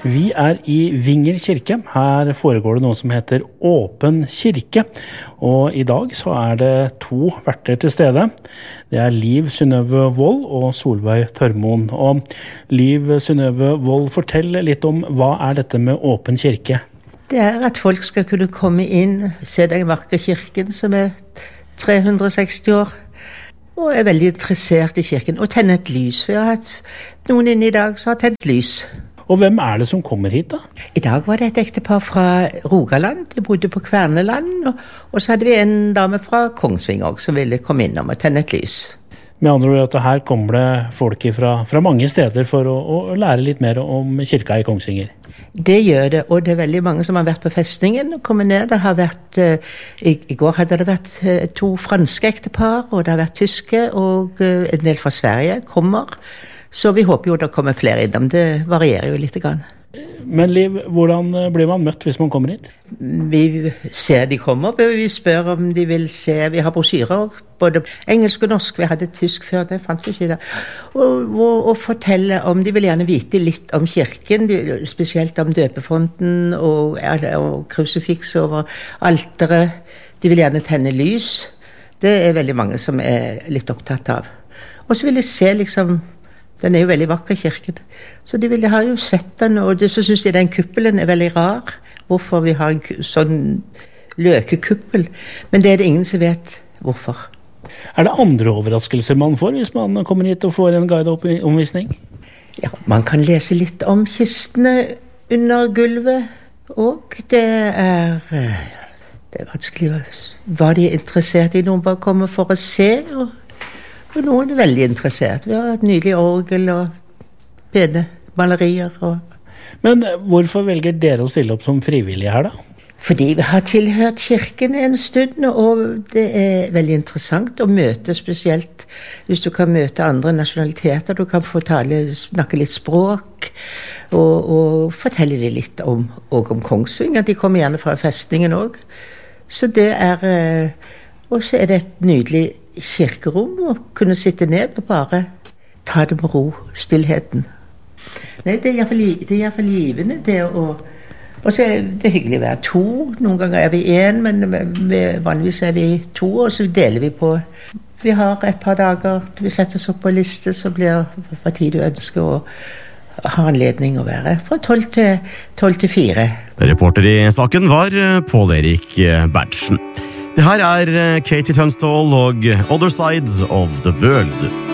Vi i Vinger kirke. Her foregår det noe som heter Åpen kirke. Og i dag så det 2 verter til stede. Det Liv Synnøve Wold og Solveig Tørmoen. Og Liv Synnøve Wold, fortell litt om hva dette med Åpen kirke? Det at folk skal kunne komme inn, se den vakre kirken som 360 år, og veldig interessert i kirken, og tenne et lys. For jeg har hatt noen inne i dag som har tent lys. Og hvem det som kommer hit da? I dag var det et ektepar fra Rogaland, de bodde på Kverneland, og så hadde vi en dame fra Kongsvinger også, som ville komme innom og tenne et lys. Med andre ord at her kommer det folk fra mange steder for å lære litt mer om kirka i Kongsvinger. Det gjør det, og det veldig mange som har vært på festningen og kommet ned. Det har vært, i går hadde det vært 2 franske ektepar, og det har vært tyske, og en del fra Sverige kommer. Så vi håper jo det kommer flere innom, det varierer jo litt grann. Men Liv, hvordan blir man møtt hvis man kommer hit? Vi ser de kommer, vi spør om de vil se, vi har brosjyrer, både engelsk og norsk, vi hadde tysk før, det fant vi ikke det. Og fortelle om, de vil gjerne vite litt om kirken, spesielt om døpefonten og krusifiks over alteret. De vil gjerne tenne lys, det veldig mange som litt opptatt av. Og så vil de se liksom, den jo veldig vakker kirken, så de ville ha jo sett den, og så synes jeg den kuppelen veldig rar, hvorfor vi har en sånn løkekuppel, men det det ingen som vet hvorfor. Det andre overraskelser man får hvis man kommer hit og får en guideomvisning? Ja, man kan lese litt om kistene under gulvet, og det vanskelig. Var de interessert i noen bare kommer for å se, og noen veldig interessert. Vi har et nydelig orgel og pene malerier. Men hvorfor velger dere å stille opp som frivillige her da? Fordi vi har tilhørt kirken en stund, og det veldig interessant å møte, spesielt hvis du kan møte andre nasjonaliteter. Du kan få snakke litt språk, og fortelle dem litt om Kongsvinger. De kommer gjerne fra festningen også. Så det og så det et nydelig kirkerom, og kunne sitte ned og bare ta det med ro, stillheten. Nei, det i hvert fall givende, det og så det hyggelig å være 2, noen ganger vi 1, men vanligvis vi 2, og så deler vi på. Vi har et par dager, vi setter oss opp på liste, så blir det hva tid du ønsker å ha anledning å være, fra 12 til 4. Reporter i saken var Pål Erik Berntsen. Det her Katie Tunstall og Other Side of the World.